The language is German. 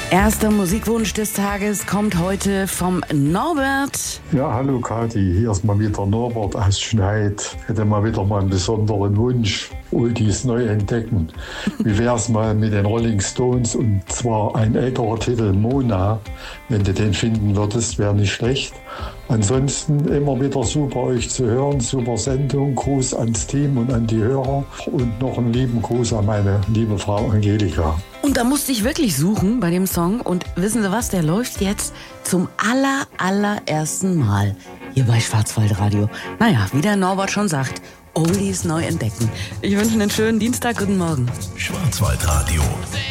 Erster Musikwunsch des Tages kommt heute vom Norbert. Ja, hallo Kathi, hier ist mal wieder Norbert aus Schneid. Hätte mal wieder mal einen besonderen Wunsch, Oldies neu entdecken. Wie wär's mal mit den Rolling Stones, und zwar ein älterer Titel, Mona. Wenn du den finden würdest, wäre nicht schlecht. Ansonsten immer wieder super, euch zu hören, super Sendung. Gruß ans Team und an die Hörer und noch einen lieben Gruß an meine liebe Frau Angelika. Und da musste ich wirklich suchen bei dem Song. Und wissen Sie was, der läuft jetzt zum allerersten Mal hier bei Schwarzwaldradio. Naja, wie der Norbert schon sagt, Oldies neu entdecken. Ich wünsche einen schönen Dienstag, guten Morgen. Schwarzwaldradio.